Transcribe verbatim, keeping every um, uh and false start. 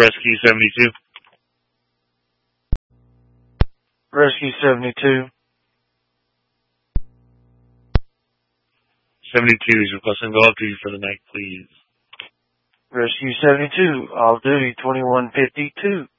Rescue seventy-two. Rescue seventy-two. seventy-two is requesting go off duty for the night, please. Rescue seventy-two, off duty twenty-one fifty-two.